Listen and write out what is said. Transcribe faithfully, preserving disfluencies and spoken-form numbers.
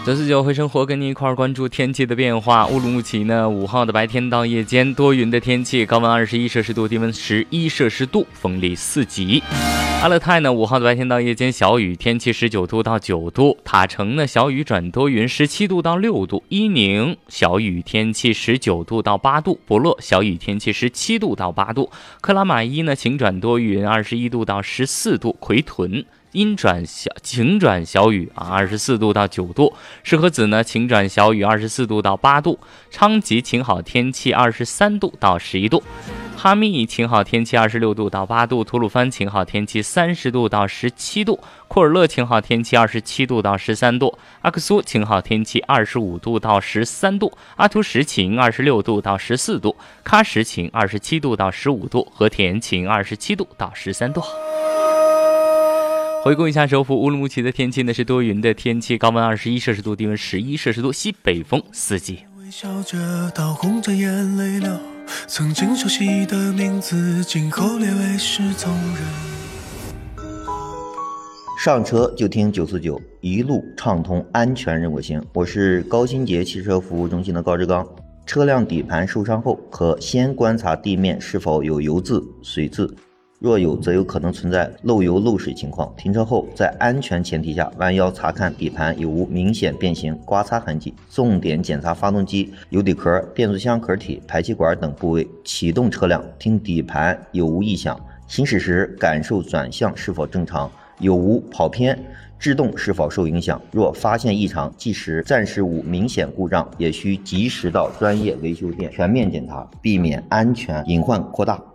九四九会生活跟你一块儿关注天气的变化。乌鲁木齐呢，五号的白天到夜间多云的天气，高温二十一摄氏度，低温十一摄氏度，风力四级。阿勒泰呢，五号的白天到夜间小雨，天气十九度到九度。塔城呢，小雨转多云，十七度到六度。伊宁小雨，天气十九度到八度。博乐小雨，天气十七度到八度。克拉玛依呢，晴转多云，二十一度到十四度。奎屯阴转小晴转小雨啊，二十四度到九度。石河子呢，晴转小雨，二十四度到八度。昌吉晴好天气，二十三度到十一度。哈密晴好天气，二十六度到八度。吐鲁番晴好天气，三十度到十七度。库尔勒晴好天气，二十七度到十三度。阿克苏晴好天气，二十五度到十三度。阿图什晴，二十六度到十四度。喀什晴，二十七度到十五度。和田晴，二十七度到十三度。回顾一下首府乌鲁木齐的天气呢，是多云的天气，高温二十一摄氏度，低温十一摄氏度，西北风四级。 微笑着到红着眼泪了，曾经熟悉的名字，今后列为失踪人。 上车就听九四九，一路畅通，安全任我行。我是高新捷汽车服务中心的高志刚。车辆底盘受伤后，可先观察地面是否有油渍、水渍。若有，则有可能存在漏油漏水情况。停车后，在安全前提下，弯腰查看底盘有无明显变形、刮擦痕迹，重点检查发动机、油底壳、变速箱壳体、排气管等部位。启动车辆，听底盘有无异响，行驶时感受转向是否正常，有无跑偏，制动是否受影响。若发现异常，即使暂时无明显故障，也需及时到专业维修店全面检查，避免安全隐患扩大。